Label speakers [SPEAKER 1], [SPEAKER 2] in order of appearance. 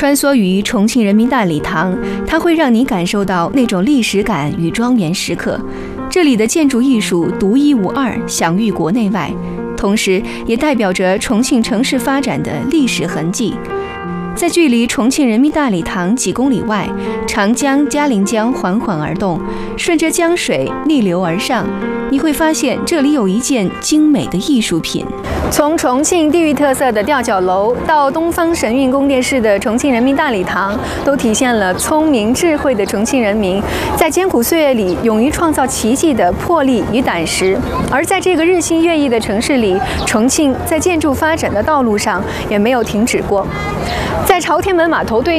[SPEAKER 1] 穿梭于重庆人民大礼堂，它会让你感受到那种历史感与庄严时刻。这里的建筑艺术独一无二，享誉国内外，同时也代表着重庆城市发展的历史痕迹。在距离重庆人民大礼堂几公里外，长江、嘉陵江缓缓而动，顺着江水逆流而上，你会发现这里有一件精美的艺术品。从重庆地域特色的吊脚楼到东方神韵宫殿式的重庆人民大礼堂，都体现了聪明智慧的重庆人民在艰苦岁月里勇于创造奇迹的魄力与胆识。而在这个日新月异的城市里，重庆在建筑发展的道路上也没有停止过。在朝天门码头对